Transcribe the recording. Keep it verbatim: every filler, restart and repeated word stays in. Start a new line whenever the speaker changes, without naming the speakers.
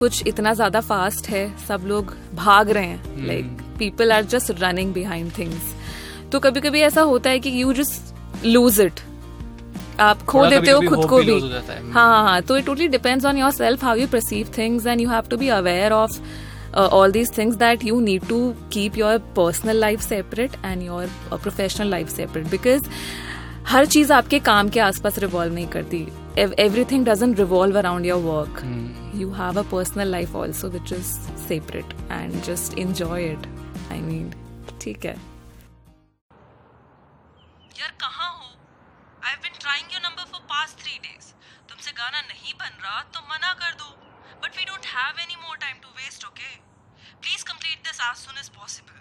कुछ इतना ज्यादा फास्ट है, सब लोग भाग रहे हैं, like people are just running behind things. तो कभी कभी ऐसा होता है कि यू जस्ट लूज इट, आप खो देते हो खुद को भी. हाँ हाँ तो it totally depends on your self how you perceive things and you have to be aware of all these things that you need to keep your personal life separate and your professional life separate. Because हर चीज आपके काम के आसपास revolve नहीं करती. Everything doesn't revolve around your work. Hmm. You have a personal life also which is separate and just enjoy it. I mean, ठीक है.
यार कहाँ हो? I've been trying your number for past three days. तुमसे गाना नहीं बन रहा तो मना कर दो. But we don't have any more time to waste, okay? Please complete this as soon as possible.